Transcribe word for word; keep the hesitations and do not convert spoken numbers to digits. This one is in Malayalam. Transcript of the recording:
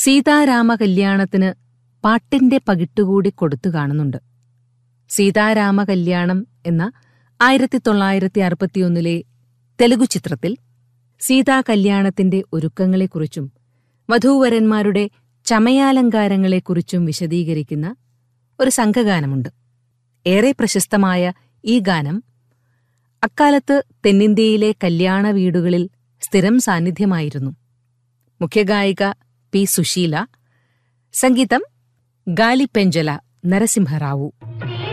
സീതാരാമ കല്യാണത്തിന് പാട്ടിന്റെ പകിട്ടുകൂടി കൊടുത്തു കാണുന്നുണ്ട്. സീതാരാമ കല്യാണം എന്ന ആയിരത്തി തൊള്ളായിരത്തി അറുപത്തിയൊന്നിലെ തെലുഗു ചിത്രത്തിൽ സീതാ കല്യാണത്തിന്റെ ഒരുക്കങ്ങളെക്കുറിച്ചും വധൂവരന്മാരുടെ ചമയാലങ്കാരങ്ങളെക്കുറിച്ചും വിശദീകരിക്കുന്ന ഒരു സംഘഗാനമുണ്ട്. ഏറെ പ്രശസ്തമായ ഈ ഗാനം അക്കാലത്ത് തെന്നിന്ത്യയിലെ കല്യാണ വീടുകളിൽ സ്ഥിരം സാന്നിധ്യമായിരുന്നു. മുഖ്യഗായിക പി സുശീല, സംഗീതം ഗാലിപെഞ്ചല നരസിംഹറാവു.